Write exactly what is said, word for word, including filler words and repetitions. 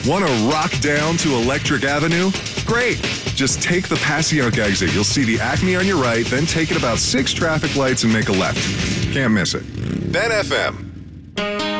Want to rock down to Electric Avenue? Great. Just take the Passyunk exit. You'll see the Acme on your right, then take it about six traffic lights and make a left. Can't miss it. Ben F M.